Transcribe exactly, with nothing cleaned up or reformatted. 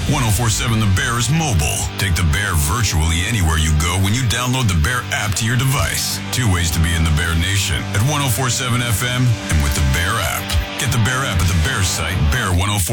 ten forty-seven The Bear is mobile. Take The Bear virtually anywhere you go when you download the Bear app to your device. Two ways to be in the Bear Nation at ten forty-seven F M and with the Bear app. Get the Bear app at the Bear site, Bear ten forty-seven.